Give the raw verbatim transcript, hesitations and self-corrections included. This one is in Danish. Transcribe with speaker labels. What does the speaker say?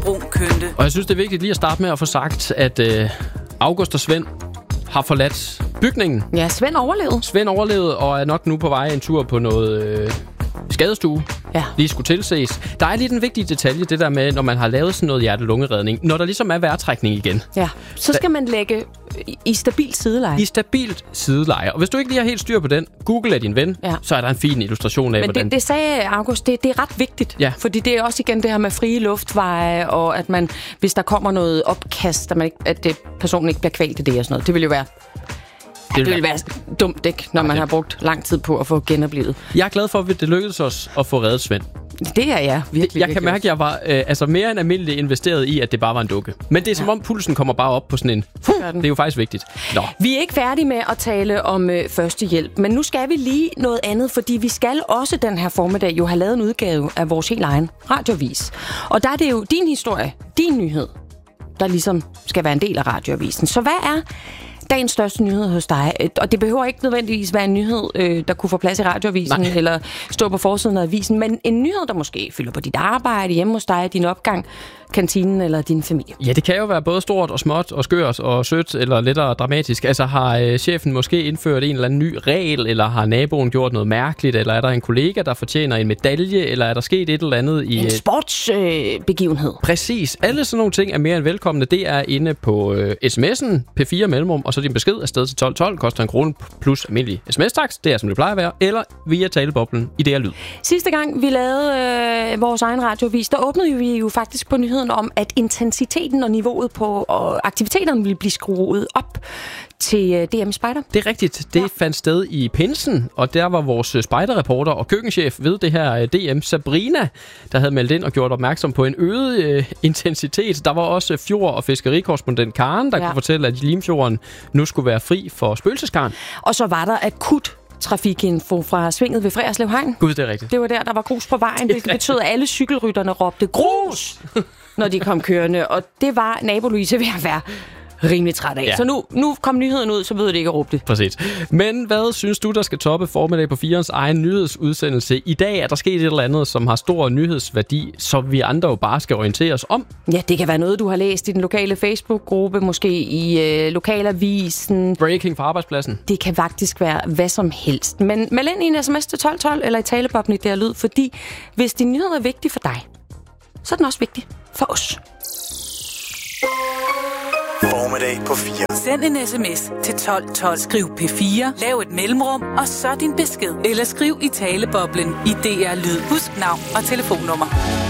Speaker 1: brun kønte.
Speaker 2: Og jeg synes, det er vigtigt lige at starte med at få sagt, at øh, August og Svend har forladt bygningen.
Speaker 3: Ja, Svend overlevede.
Speaker 2: Svend overlevede og er nok nu på vej en tur på noget øh, skadestue.
Speaker 3: Ja.
Speaker 2: Lige skulle tilses. Der er lige den vigtige detalje, det der med, når man har lavet sådan noget hjerte-lungeredning. Når der ligesom er vejrtrækning igen.
Speaker 3: Ja, så skal man lægge i stabilt sideleje.
Speaker 2: I stabilt sideleje. Og hvis du ikke lige har helt styr på den, Google er din ven, ja. Så er der en fin illustration af,
Speaker 3: Men
Speaker 2: hvordan...
Speaker 3: det, det sagde August, det, det er ret vigtigt.
Speaker 2: Ja.
Speaker 3: Fordi det er også igen det her med frie luftveje, og at man, hvis der kommer noget opkast, at, man ikke, at det, personen ikke bliver kvalt i det og sådan noget. Det vil jo være... Det vil være dumt, ikke, når man har brugt lang tid på at få genoplevet.
Speaker 2: Jeg er glad for, at det lykkedes os at få reddet Svend.
Speaker 3: Det er jeg virkelig.
Speaker 2: Jeg kan mærke, at jeg var øh, altså mere end almindeligt investeret i, at det bare var en dukke. Men det er som ja. om pulsen kommer bare op på sådan en... Det er jo faktisk vigtigt. Nå.
Speaker 3: Vi er ikke færdige med at tale om øh, førstehjælp, men nu skal vi lige noget andet, fordi vi skal også den her formiddag jo have lavet en udgave af vores helt egen radioavis. Og der er det jo din historie, din nyhed, der ligesom skal være en del af radioavisen. Så hvad er dagens største nyhed hos dig? Og det behøver ikke nødvendigvis være en nyhed, øh, der kunne få plads i radioavisen, Nej. eller stå på forsiden af avisen, men en nyhed, der måske fylder på dit arbejde, hjemme hos dig, din opgang, kantinen eller din familie.
Speaker 2: Ja, det kan jo være både stort og småt og skørt og sødt eller lettere dramatisk. Altså har øh, chefen måske indført en eller anden ny regel, eller har naboen gjort noget mærkeligt, eller er der en kollega, der fortjener en medalje, eller er der sket et eller andet i...
Speaker 3: En sportsbegivenhed. Øh,
Speaker 2: Præcis. Alle sådan nogle ting er mere end velkomne. Det er inde på øh, sms'en, P fire mellemrum, og så din besked afsted til tolv tolv, koster en krone plus almindelig sms-takst. Det er, som det plejer at være. Eller via taleboblen i D R Lyd.
Speaker 3: Sidste gang vi lavede øh, vores egen radioavis, der åbnede vi jo faktisk på nyheden om, at intensiteten og niveauet på og aktiviteterne ville blive skruet op til D M Spejder.
Speaker 2: Det er rigtigt. Det ja. fandt sted i pinsen, og der var vores spejderreporter og køkkenchef ved det her D M, Sabrina, der havde meldt ind og gjort opmærksom på en øget øh, intensitet. Der var også fjord- og fiskerikorrespondent Karen, der ja. kunne fortælle, at Limfjorden nu skulle være fri for spøgelseskaren.
Speaker 3: Og så var der akut trafikinfo fra svinget ved Freerslev Hegn.
Speaker 2: Gud, det er rigtigt.
Speaker 3: Det var der, der var grus på vejen, hvilket betød, at alle cykelrytterne råbte grus, når de kom kørende. Og det var nabo Louise ved at være rimelig træt af. Ja. Så nu, nu kom nyheden ud, så ved det ikke at råbe det.
Speaker 2: Præcis. Men hvad synes du, der skal toppe formiddag på firens egen nyhedsudsendelse? I dag er der sket et eller andet, som har stor nyhedsværdi, som vi andre jo bare skal orientere os om.
Speaker 3: Ja, det kan være noget, du har læst i den lokale Facebook-gruppe, måske i øh, lokalavisen.
Speaker 2: Breaking fra arbejdspladsen.
Speaker 3: Det kan faktisk være hvad som helst. Men meld ind i en sms til tolv tolv eller i taleboblen i D R Lyd, fordi hvis din nyhed er vigtig for dig, så er den også vigtig for os.
Speaker 4: Formiddag på fire.
Speaker 1: Send en sms til tolv tolv. Skriv P fire, lav et mellemrum, og så din besked. Eller skriv i taleboblen i D R Lyd. Husk navn og telefonnummer.